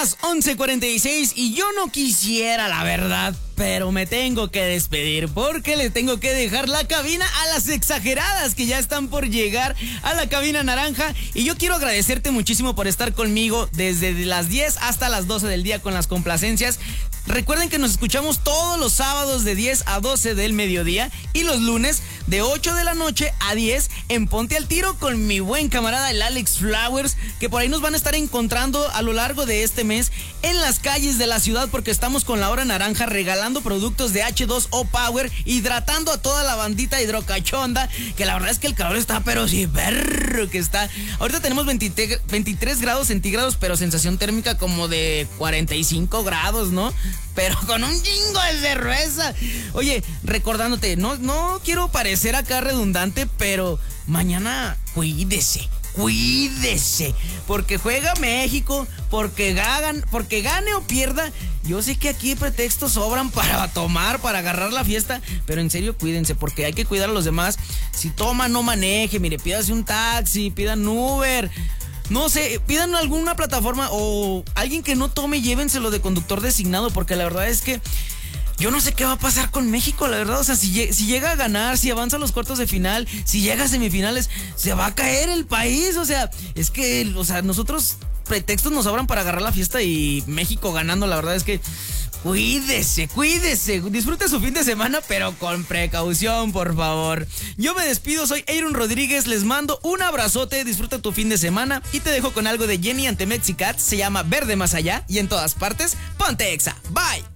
las 11:46 y yo no quisiera, la verdad, pero me tengo que despedir porque le tengo que dejar la cabina a las exageradas que ya están por llegar a la cabina naranja. Y yo quiero agradecerte muchísimo por estar conmigo desde las 10 hasta las 12 del día con las complacencias. Recuerden que nos escuchamos todos los sábados de 10 a 12 del mediodía y los lunes de 8 de la noche a 10 en Ponte al Tiro con mi buen camarada el Alex Flowers, que por ahí nos van a estar encontrando a lo largo de este mes en las calles de la ciudad, porque estamos con la hora naranja regalando productos de H2O Power, hidratando a toda la bandita hidrocachonda, que la verdad es que el calor está, pero sí, perro que está. Ahorita tenemos 23 grados centígrados, pero sensación térmica como de 45 grados, ¿no? Pero con un chingo de cerveza. Oye, recordándote, no quiero parecer acá redundante, pero mañana cuídese, porque juega México, porque gane o pierda. Yo sé que aquí pretextos sobran para tomar, para agarrar la fiesta, pero en serio cuídense, porque hay que cuidar a los demás. Si toma, no maneje, mire, pídase un taxi, pidan Uber. No sé, pidan alguna plataforma o alguien que no tome, llévenselo de conductor designado, porque la verdad es que yo no sé qué va a pasar con México, la verdad. O sea, si llega a ganar, si avanza a los cuartos de final, si llega a semifinales, se va a caer el país. O sea, es que, nosotros pretextos nos sobran para agarrar la fiesta y México ganando, la verdad es que cuídese, disfrute su fin de semana, pero con precaución, por favor. Yo me despido, soy Aaron Rodríguez, les mando un abrazote, disfruta tu fin de semana y te dejo con algo de Jenny ante Mexicats, se llama Verde Más Allá y en todas partes, ponte Exa, bye.